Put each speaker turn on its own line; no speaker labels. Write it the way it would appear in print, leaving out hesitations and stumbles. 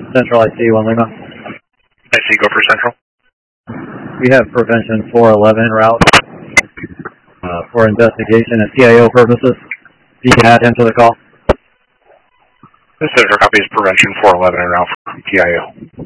Central IC 1 Lima.
IC, go for Central.
We have Prevention 411 en route for investigation and CIO purposes. If you can add him to the call.
This Central copies Prevention 411 en route for PIO.